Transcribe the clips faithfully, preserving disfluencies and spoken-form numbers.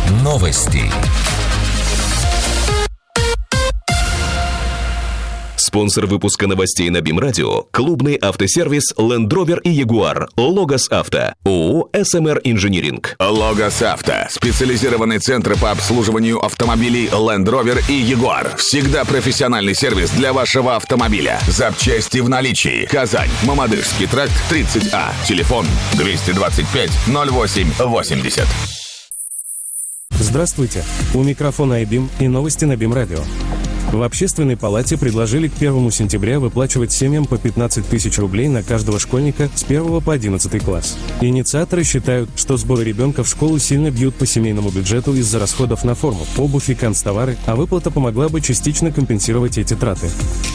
Новости. Спонсор выпуска новостей на БИМ-радио – клубный автосервис Land Rover и Jaguar. Логос Авто. ООО эс эм эр Инжиниринг. Логос Авто. Специализированный центр по обслуживанию автомобилей Land Rover и Jaguar. Всегда профессиональный сервис для вашего автомобиля. Запчасти в наличии. Казань. Мамадышский тракт, тридцать А. Телефон двести двадцать пять ноль восемь восемьдесят. Здравствуйте. У микрофона айбим и новости на БИМ-радио. В Общественной палате предложили к первому сентября выплачивать семьям по пятнадцать тысяч рублей на каждого школьника с первого по одиннадцатый класс. Инициаторы считают, что сборы ребенка в школу сильно бьют по семейному бюджету из-за расходов на форму, обувь и канцтовары, а выплата помогла бы частично компенсировать эти траты.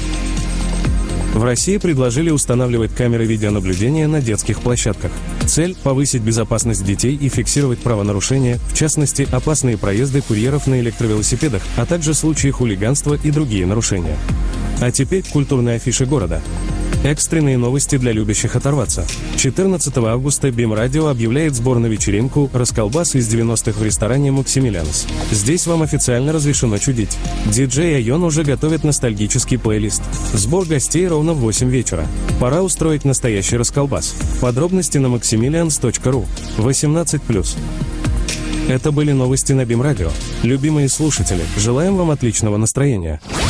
В России предложили устанавливать камеры видеонаблюдения на детских площадках. Цель – повысить безопасность детей и фиксировать правонарушения, в частности, опасные проезды курьеров на электровелосипедах, а также случаи хулиганства и другие нарушения. А теперь культурные афиши города. Экстренные новости для любящих оторваться. четырнадцатого августа БИМ-радио объявляет сбор на вечеринку «Расколбас» из девяностых в ресторане «Максимилианс». Здесь вам официально разрешено чудить. Диджей Айон уже готовит ностальгический плейлист. Сбор гостей ровно в восемь вечера. Пора устроить настоящий расколбас. Подробности на максимилианс точка ру. восемнадцать плюс. Это были новости на БИМ-радио. Любимые слушатели, желаем вам отличного настроения.